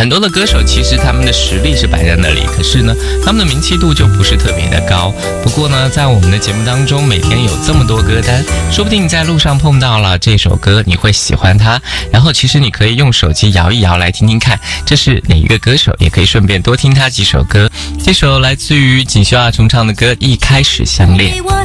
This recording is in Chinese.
很多的歌手其实他们的实力是摆在那里，可是呢，他们的名气度就不是特别的高。不过呢，在我们的节目当中，每天有这么多歌单，说不定你在路上碰到了这首歌，你会喜欢它，然后其实你可以用手机摇一摇来听听看，这是哪一个歌手，也可以顺便多听他几首歌。这首来自于锦绣二重唱的歌《一开始相恋》。